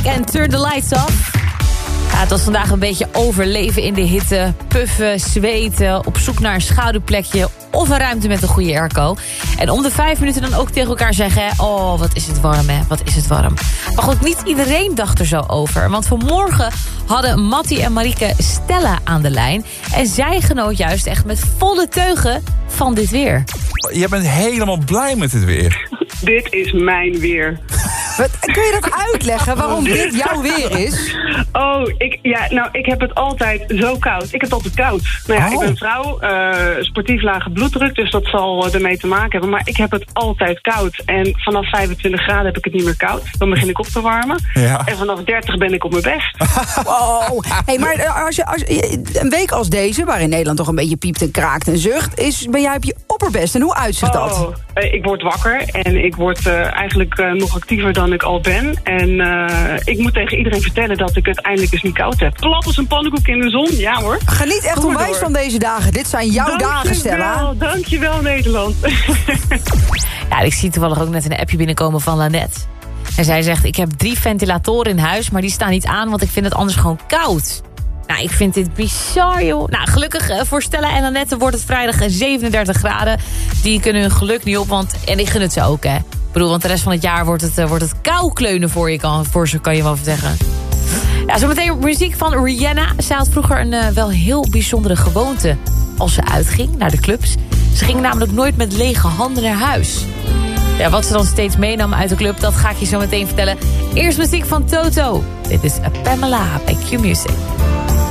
Drake en Turn the Lights Off. Ja, het was vandaag een beetje overleven in de hitte. Puffen, zweten, op zoek naar een schouderplekje of een ruimte met een goede airco. En om de 5 minuten dan ook tegen elkaar zeggen... oh, wat is het warm, hè? Wat is het warm. Maar goed, niet iedereen dacht er zo over. Want vanmorgen hadden Mattie en Marieke Stella aan de lijn. En zij genoot juist echt met volle teugen van dit weer. Je bent helemaal blij met het weer. Dit is mijn weer. Kun je dat uitleggen waarom dit jouw weer is? Oh, ik heb het altijd zo koud. Ik heb het altijd koud. Nou ja, Ik ben vrouw, sportief lage bloeddruk, dus dat zal ermee te maken hebben. Maar ik heb het altijd koud. En vanaf 25 graden heb ik het niet meer koud. Dan begin ik op te warmen. Ja. En vanaf 30 ben ik op mijn best. Wow. Hey, maar als een week als deze, waarin Nederland toch een beetje piept en kraakt en zucht, ben jij op je opperbest. En hoe uitziet dat? Ik word wakker en ik word eigenlijk nog actiever dan ik al ben. En ik moet tegen iedereen vertellen dat ik het eindelijk eens niet koud heb. Plat als een pannenkoek in de zon, ja hoor. Geniet echt onwijs van deze dagen. Dit zijn jouw dagen, Stella. Dankjewel, Nederland. Ja, ik zie toevallig ook net een appje binnenkomen van Lanette. En zij zegt, ik heb 3 ventilatoren in huis, maar die staan niet aan, want ik vind het anders gewoon koud. Nou, ik vind dit bizar, joh. Nou, gelukkig voor Stella en Lanette wordt het vrijdag 37 graden. Die kunnen hun geluk niet op, en ik gun het ze ook, hè. Ik bedoel, want de rest van het jaar wordt het koukleunen voor ze, kan je wel zeggen. Ja, zometeen muziek van Rihanna. Zij had vroeger een wel heel bijzondere gewoonte als ze uitging naar de clubs. Ze ging namelijk nooit met lege handen naar huis. Ja, wat ze dan steeds meenam uit de club, dat ga ik je zo meteen vertellen. Eerst muziek van Toto. Dit is Pamela bij Q-Music.